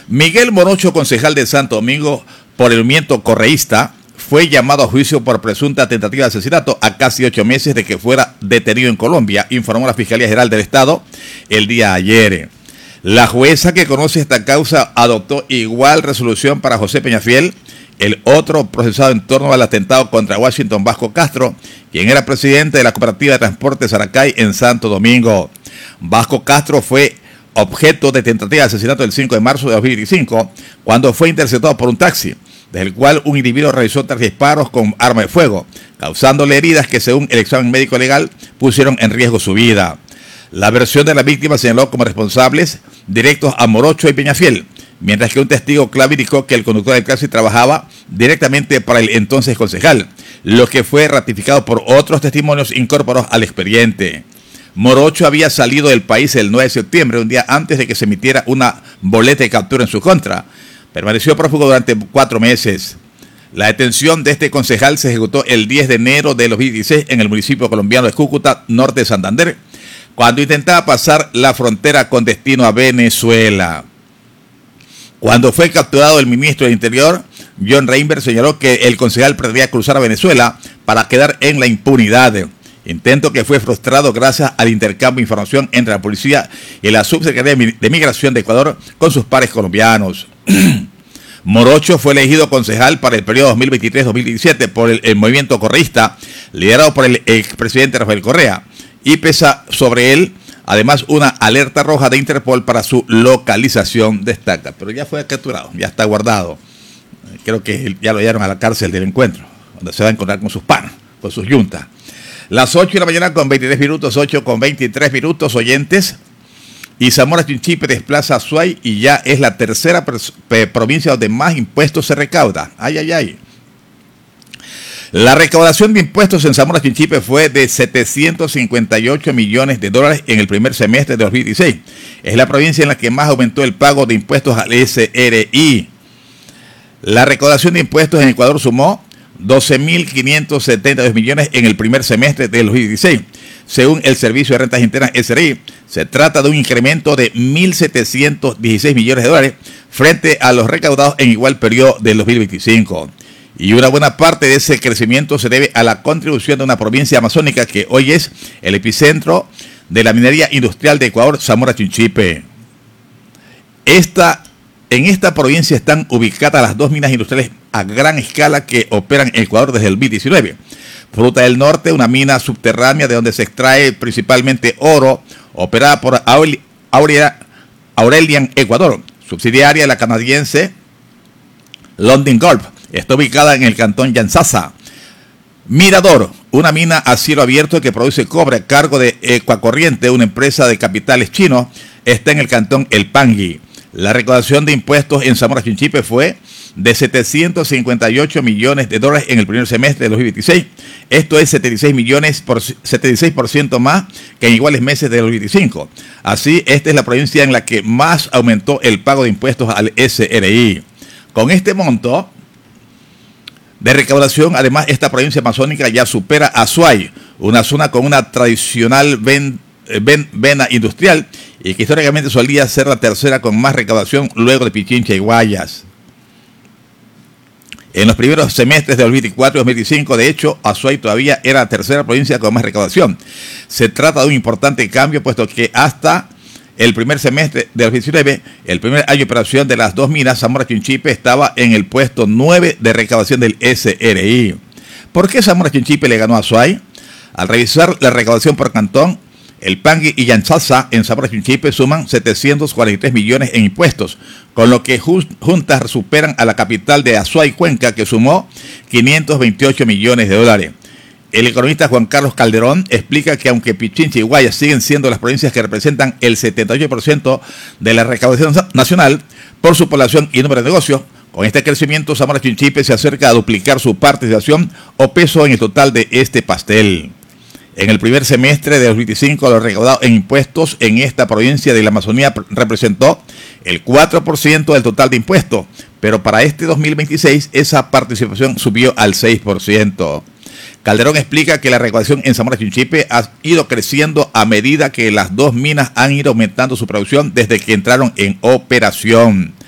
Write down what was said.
Miguel Morocho, concejal de Santo Domingo por el movimiento correísta, fue llamado a juicio por presunta tentativa de asesinato a casi 8 meses de que fuera detenido en Colombia, informó la Fiscalía General del Estado el día ayer. La jueza que conoce esta causa adoptó igual resolución para José Peñafiel, el otro procesado en torno al atentado contra Washington Vasco Castro, quien era presidente de la Cooperativa de Transporte Saracay en Santo Domingo. Vasco Castro fue objeto de tentativa de asesinato el 5 de marzo de 2025, cuando fue interceptado por un taxi, desde el cual un individuo realizó 3 disparos con arma de fuego, causándole heridas que, según el examen médico legal, pusieron en riesgo su vida. La versión de la víctima señaló como responsables directos a Morocho y Peñafiel, mientras que un testigo clave indicó que el conductor del taxi trabajaba directamente para el entonces concejal, lo que fue ratificado por otros testimonios incorporados al expediente. Morocho había salido del país el 9 de septiembre, un día antes de que se emitiera una boleta de captura en su contra. Permaneció prófugo durante 4 meses. La detención de este concejal se ejecutó el 10 de enero de 2016 en el municipio colombiano de Cúcuta, norte de Santander, cuando intentaba pasar la frontera con destino a Venezuela. Cuando fue capturado el ministro del Interior, John Reinberg, señaló que el concejal pretendía cruzar a Venezuela para quedar en la impunidad. Intento que fue frustrado gracias al intercambio de información entre la policía y la subsecretaría de Migración de Ecuador con sus pares colombianos. Morocho fue elegido concejal para el periodo 2023-2017 por el movimiento correísta, liderado por el expresidente Rafael Correa, y pesa sobre él, además, una alerta roja de Interpol para su localización, destaca. Pero ya fue capturado, ya está guardado. Creo que ya lo llevaron a la cárcel del encuentro, donde se va a encontrar con sus panas, con sus yuntas. Las 8 de la mañana con 23 minutos, 8 con 23 minutos, oyentes. Y Zamora Chinchipe desplaza a Azuay y ya es la tercera provincia donde más impuestos se recauda. Ay, ay, ay. La recaudación de impuestos en Zamora Chinchipe fue de 758 millones de dólares en el primer semestre de 2016. Es la provincia en la que más aumentó el pago de impuestos al SRI. La recaudación de impuestos en Ecuador sumó 12.572 millones en el primer semestre del 2016. Según el Servicio de Rentas Internas SRI, se trata de un incremento de 1.716 millones de dólares frente a los recaudados en igual periodo del 2025. Y una buena parte de ese crecimiento se debe a la contribución de una provincia amazónica que hoy es el epicentro de la minería industrial de Ecuador, Zamora Chinchipe. En esta provincia están ubicadas las 2 minas industriales a gran escala que operan en Ecuador desde el 2019. Fruta del Norte, una mina subterránea de donde se extrae principalmente oro, operada por Aurelian Ecuador, subsidiaria de la canadiense Lundin Gold. Está ubicada en el cantón Yansasa. Mirador, una mina a cielo abierto que produce cobre a cargo de Ecuacorriente, una empresa de capitales chinos, está en el cantón El Pangui. La recaudación de impuestos en Zamora Chinchipe fue de 758 millones de dólares en el primer semestre de 2026. Esto es 76% más que en iguales meses de 2025. Así, esta es la provincia en la que más aumentó el pago de impuestos al SRI. Con este monto de recaudación, además, esta provincia amazónica ya supera a Azuay, una zona con una tradicional vena industrial y que históricamente solía ser la tercera con más recaudación luego de Pichincha y Guayas. En los primeros semestres de 2024 y 2025, de hecho, Azuay todavía era la tercera provincia con más recaudación. Se trata de un importante cambio, puesto que hasta el primer semestre de 2019, el primer año de operación de las 2 minas, Zamora Chinchipe estaba en el puesto 9 de recaudación del SRI. ¿Por qué Zamora Chinchipe le ganó a Azuay? Al revisar la recaudación por cantón, El Pangui y Yansasa en Zamora Chinchipe suman 743 millones en impuestos, con lo que juntas superan a la capital de Azuay, Cuenca, que sumó 528 millones de dólares. El economista Juan Carlos Calderón explica que aunque Pichincha y Guayas siguen siendo las provincias que representan el 78% de la recaudación nacional por su población y número de negocios, con este crecimiento Zamora Chinchipe se acerca a duplicar su participación o peso en el total de este pastel. En el primer semestre de 2025, lo recaudado en impuestos en esta provincia de la Amazonía representó el 4% del total de impuestos, pero para este 2026 esa participación subió al 6%. Calderón explica que la recaudación en Zamora Chinchipe ha ido creciendo a medida que las 2 minas han ido aumentando su producción desde que entraron en operación.